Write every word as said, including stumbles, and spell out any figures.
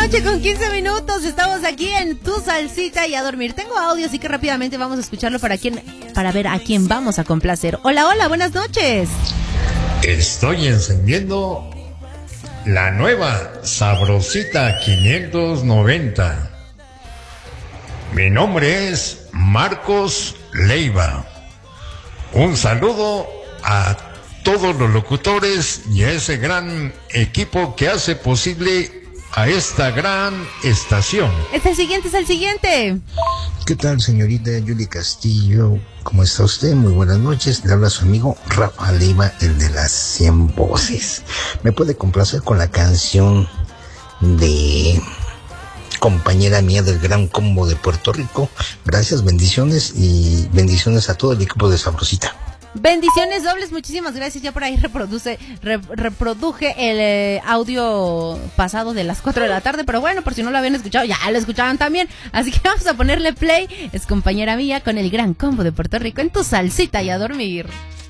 noche con quince minutos. Estamos aquí en Tu Salsita y a dormir. Tengo audio, así que rápidamente vamos a escucharlo para quien, para ver a quién vamos a complacer. Hola, hola, buenas noches. Estoy encendiendo la nueva Sabrosita quinientos noventa. Mi nombre es Marcos Leiva. Un saludo a todos los locutores y a ese gran equipo que hace posible a esta gran estación. Es el siguiente, es el siguiente. ¿Qué tal, señorita Yuli Castillo? ¿Cómo está usted? Muy buenas noches. Le habla su amigo Rafa Leiva, el de las cien voces. ¿Me puede complacer con la canción de compañera mía del Gran Combo de Puerto Rico? Gracias, bendiciones y bendiciones a todo el equipo de Sabrosita. Bendiciones dobles, muchísimas gracias. Ya por ahí reproduce, re, reproduje el eh, audio pasado de las cuatro de la tarde, pero bueno, por si no lo habían escuchado, ya lo escuchaban también. Así que vamos a ponerle play. Es compañera mía con el Gran Combo de Puerto Rico en Tu Salsita y a dormir.